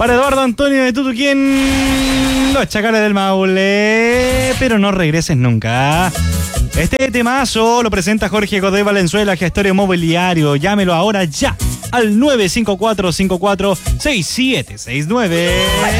Para Eduardo Antonio de Tutuquén, los Chacales del Maule, pero no regreses nunca. Este temazo lo presenta Jorge Godoy Valenzuela, gestor inmobiliario. Llámelo ahora ya al 954-54-6769.